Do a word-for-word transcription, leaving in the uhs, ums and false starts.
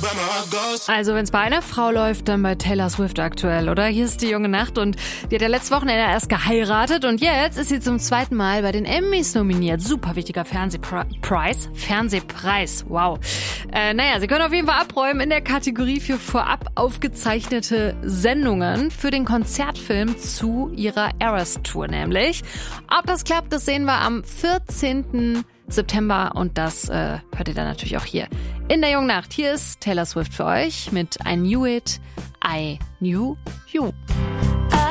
Also wenn es bei einer Frau läuft, dann bei Taylor Swift aktuell, oder? Hier ist die junge Nacht und die hat ja letztes Wochenende erst geheiratet und jetzt ist sie zum zweiten Mal bei den Emmys nominiert. Super wichtiger Fernsehpreis. Fernsehpreis, wow. Äh, naja, sie können auf jeden Fall abräumen in der Kategorie für vorab aufgezeichnete Sendungen für den Konzertfilm zu ihrer Eras Tour nämlich. Ob das klappt, das sehen wir am vierzehnten September und das äh, hört ihr dann natürlich auch hier in der jungen Nacht. Hier ist Taylor Swift für euch mit I Knew It, I Knew You.